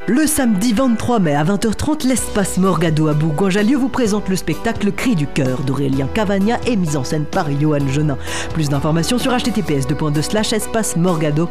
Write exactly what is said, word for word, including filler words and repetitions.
Le samedi vingt-trois mai à vingt heures trente, l'espace Morgado à Bourgoin-Jallieu vous présente le spectacle Cri du cœur d'Aurélien Cavagna et mise en scène par Johan Genin. Plus d'informations sur h t t p s deux point deux slash espace morgado